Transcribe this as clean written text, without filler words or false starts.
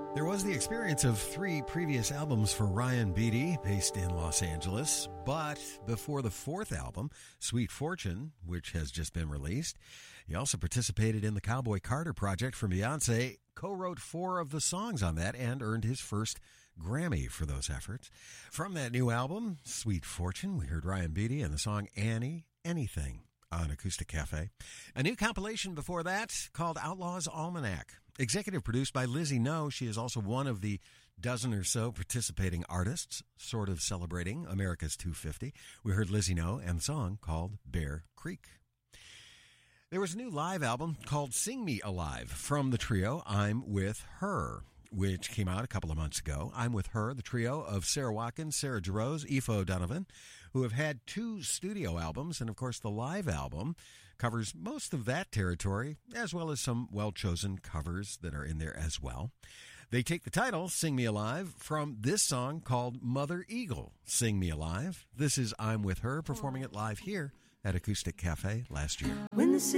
There was the experience of 3 previous albums for Ryan Beatty, based in Los Angeles. But before the 4th album, Sweet Fortune, which has just been released, he also participated in the Cowboy Carter project from Beyonce, co-wrote 4 of the songs on that, and earned his first Grammy for those efforts. From that new album, Sweet Fortune, we heard Ryan Beatty and the song Annie, Anything on Acoustic Cafe. A new compilation before that called Outlaws Almanac. Executive produced by Lizzie No. She is also one of the dozen or so participating artists, sort of celebrating America's 250. We heard Lizzie No and the song called Bear Creek. There was a new live album called Sing Me Alive from the trio I'm With Her, which came out a couple of months ago. I'm With Her, the trio of Sarah Watkins, Sarah Jarosz, Aoife O'Donovan, who have had 2 studio albums, and of course the live album covers most of that territory, as well as some well-chosen covers that are in there as well. They take the title, Sing Me Alive, from this song called Mother Eagle, Sing Me Alive. This is I'm With Her, performing it live here at Acoustic Cafe last year. When the